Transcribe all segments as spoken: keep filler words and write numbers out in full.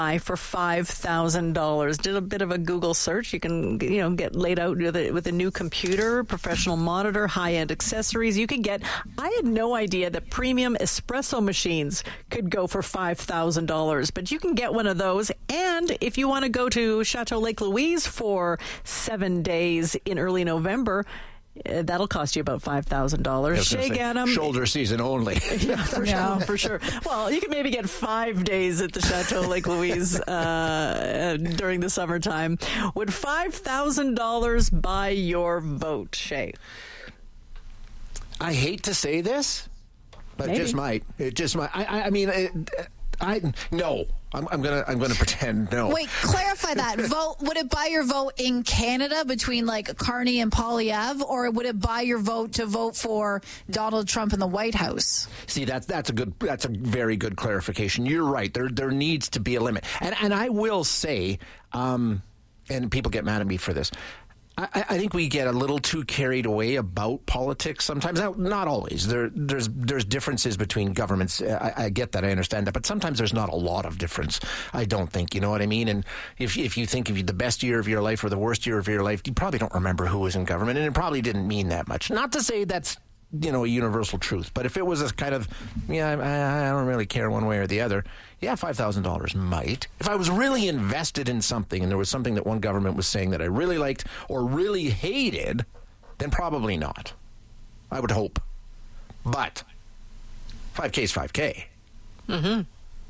for five thousand dollars. Did a bit of a Google search. You can, you know, get laid out with a, with a new computer, professional monitor, high-end accessories. You could get, I had no idea that premium espresso machines could go for five thousand dollars, but you can get one of those. And if you want to go to Chateau Lake Louise for seven days in early November, Uh, that'll cost you about five thousand dollars. Shay Gaddam. Shoulder season only. Yeah, for Yeah. sure, for sure. Well, you can maybe get five days at the Chateau Lake Louise uh, during the summertime. Would five thousand dollars buy your vote, Shay? I hate to say this, but Maybe. it just might. It just might. I, I, I mean, it, I no. I'm, I'm gonna. I'm gonna pretend no. Wait, clarify that. Vote. Would it buy your vote in Canada between like Carney and Poilievre, or would it buy your vote to vote for Donald Trump in the White House? See, that's that's a good. That's a very good clarification. You're right. There there needs to be a limit, and and I will say, um, and people get mad at me for this. I, I think we get a little too carried away about politics sometimes. Now, not always. There, there's there's differences between governments. I, I get that. I understand that. But sometimes there's not a lot of difference, I don't think. You know what I mean? And if if you think of the best year of your life or the worst year of your life, you probably don't remember who was in government. And it probably didn't mean that much. Not to say that's, you know, a universal truth. But if it was a kind of, yeah, I, I don't really care one way or the other, yeah, five thousand dollars might. If I was really invested in something and there was something that one government was saying that I really liked or really hated, then probably not. I would hope. But five K is five K. Mm-hmm.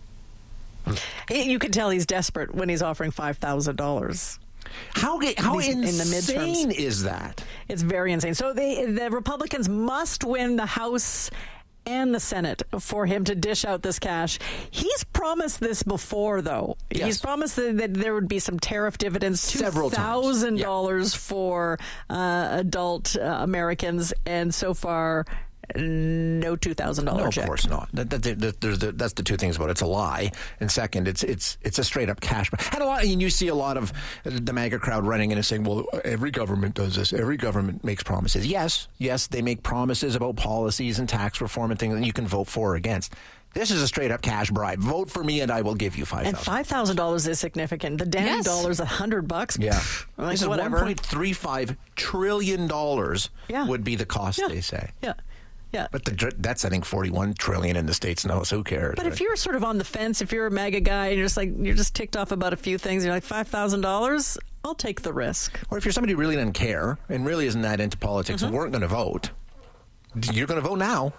You can tell he's desperate when he's offering five thousand dollars. How how These- in the insane midterms. is that? It's very insane. So they, the Republicans must win the House and the Senate for him to dish out this cash. He's promised this before, though. Yes. He's promised that, that there would be some tariff dividends, Several two times. thousand dollars Yeah. for uh, adult uh, Americans, and so far, no two thousand dollars No, of check. course not. That, that, that, there's the, that's the two things about it. It's a lie. And second, it's it's it's a straight up cash. And a lot, and you see a lot of the MAGA crowd running in and saying, well, every government does this. Every government makes promises. Yes, yes, they make promises about policies and tax reform and things that you can vote for or against. This is a straight up cash bribe. Vote for me and I will give you five thousand And dollars. five thousand dollars is significant. The dandy Yes. dollar's a hundred bucks. Yeah. Like, this is whatever. one point three five trillion dollars Yeah. would be the cost, Yeah. they say. Yeah. Yeah. But the, that's, I think, forty-one trillion in the States. No, so who cares? But right? if you're sort of on the fence, if you're a MAGA guy and you're just like, you're just ticked off about a few things, you're like, five thousand dollars, I'll take the risk. Or if you're somebody who really doesn't care and really isn't that into politics and weren't going to vote, you're going to vote now.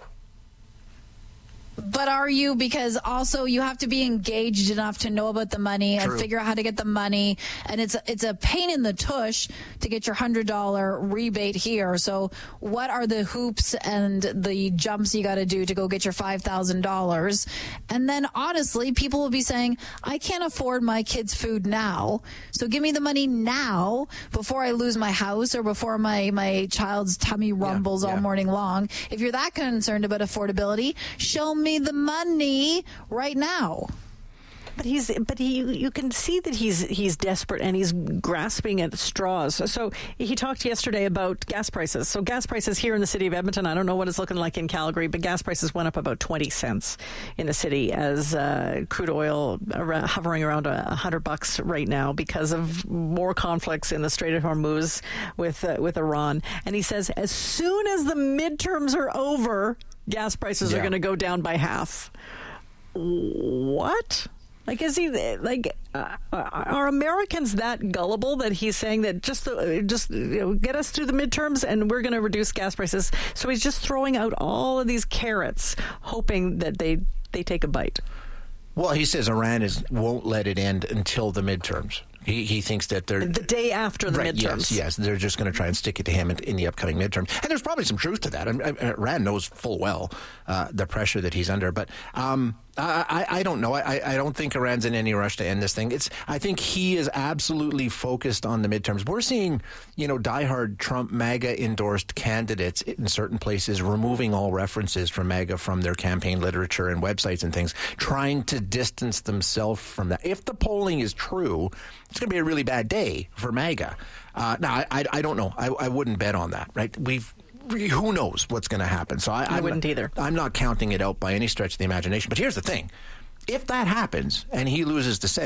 But are you? Because also you have to be engaged enough to know about the money True. and figure out how to get the money. And it's it's a pain in the tush to get your one hundred dollars rebate here. So what are the hoops and the jumps you got to do to go get your five thousand dollars? And then honestly, people will be saying, I can't afford my kids' food now. So give me the money now before I lose my house or before my, my child's tummy rumbles all yeah. morning long. If you're that concerned about affordability, show me the money right now. But he's, but he, you can see that he's he's desperate and he's grasping at straws. So he talked yesterday about gas prices. So gas prices here in the city of Edmonton, I don't know what it's looking like in Calgary, but gas prices went up about twenty cents in the city as uh, crude oil ar- hovering around a hundred bucks right now because of more conflicts in the Strait of Hormuz with uh, with Iran. And he says as soon as the midterms are over, gas prices are Yeah. going to go down by half. What? Like, is he like? Uh, are Americans that gullible that he's saying that just the, just you know, get us through the midterms and we're going to reduce gas prices? So he's just throwing out all of these carrots, hoping that they they take a bite. Well, he says Iran is won't let it end until the midterms. He he thinks that they're The day after the right, midterms. Yes, yes, they're just going to try and stick it to him in, in the upcoming midterm. And there's probably some truth to that. I mean, Iran knows full well uh, the pressure that he's under. But um, I, I, I don't know. I, I don't think Iran's in any rush to end this thing. It's. I think he is absolutely focused on the midterms. We're seeing, you know, diehard Trump MAGA endorsed candidates in certain places removing all references from MAGA from their campaign literature and websites and things, trying to distance themselves from that. If the polling is true, it's going to be a really bad day for MAGA. Uh, now, I, I, I don't know. I, I wouldn't bet on that, right? We've who knows what's going to happen. So I, I I'm wouldn't not, either. I'm not counting it out by any stretch of the imagination. But here's the thing. If that happens and he loses the Senate,